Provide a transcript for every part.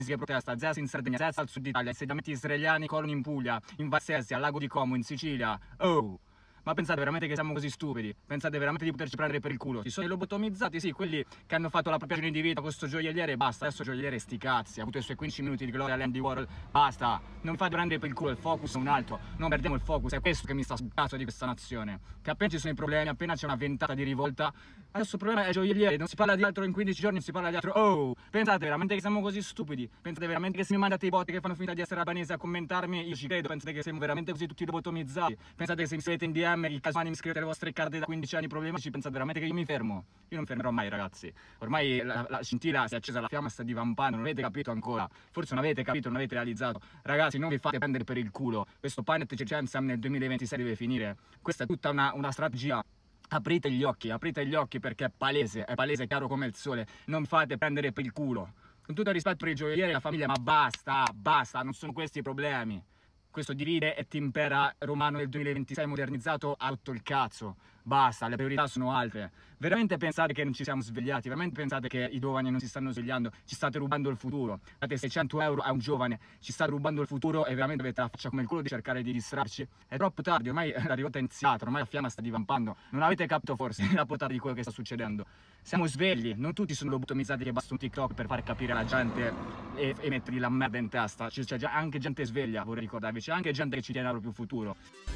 che protesta, ZES in Sardegna, ZES al sud Italia, insediamenti israeliani, coloni in Puglia, in Valsesia, al lago di Como, in Sicilia. Oh! Ma pensate veramente che siamo così stupidi? Pensate veramente di poterci prendere per il culo? Ci sono i lobotomizzati, sì, quelli che hanno fatto la propria ragione di vita con sto gioielliere e basta. Adesso gioielliere sti cazzi, ha avuto i suoi 15 minuti di gloria all'Andy Warhol, basta. Non fate prendere per il culo, il focus è un altro, non perdiamo il focus, è questo che mi sta sul cazzo di questa nazione. Che appena ci sono i problemi, appena c'è una ventata di rivolta, adesso il problema è gioielliere, non si parla di altro in 15 giorni, non si parla di altro. Oh, pensate veramente che siamo così stupidi? Pensate veramente che se mi mandate i botti che fanno finta di essere albanesi a commentarmi, io ci credo? Pensate che siamo veramente così tutti lobotomizzati? Pensate che se mi scrivete in DM, il caso mi scrivete le vostre carte da 15 anni problematici, pensate veramente che io mi fermo? Io non fermerò mai, ragazzi. Ormai la scintilla si è accesa, la fiamma sta divampando, non avete capito ancora. Forse non avete capito, non avete realizzato. Ragazzi, non vi fate prendere per il culo. Questo Planet Circensam nel 2026 deve finire. Questa è tutta una strategia. Aprite gli occhi perché è palese, chiaro come il sole. Non fate prendere per il culo. Con tutto il rispetto per i gioiellieri e la famiglia, ma basta, non sono questi i problemi. Questo divide e ti impera romano del 2026 modernizzato ha rotto il cazzo. Basta, le priorità sono altre. Veramente pensate che non ci siamo svegliati? Veramente pensate che i giovani non si stanno svegliando? Ci state rubando il futuro. Date 600 euro a un giovane, ci state rubando il futuro e veramente avete la faccia come il culo di cercare di distrarci? È troppo tardi, ormai la rivolta è iniziata, ormai la fiamma sta divampando. Non avete capito forse la portata di quello che sta succedendo? Siamo svegli, non tutti sono lobotomizzati che basta un TikTok per far capire alla gente e mettergli la merda in testa. C'è anche gente sveglia, vorrei ricordarvi, c'è anche gente che ci tiene al proprio futuro.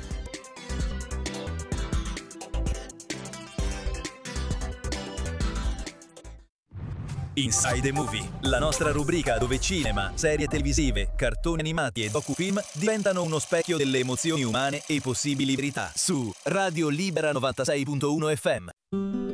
Inside the Movie, la nostra rubrica dove cinema, serie televisive, cartoni animati e docufilm diventano uno specchio delle emozioni umane e possibili verità su Radio Libera 96.1 FM.